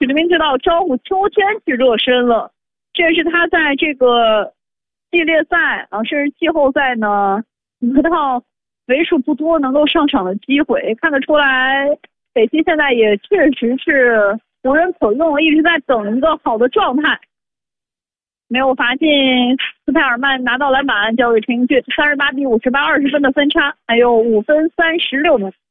许哲斌知道招呼秋天去热身了，这是他在这个系列赛甚至季后赛呢得到为数不多能够上场的机会。看得出来，北西现在也确实是无人可用，一直在等一个好的状态。没有罚进，斯泰尔曼拿到篮板，交给陈英俊，38比58，20分的分差，还有5分36秒。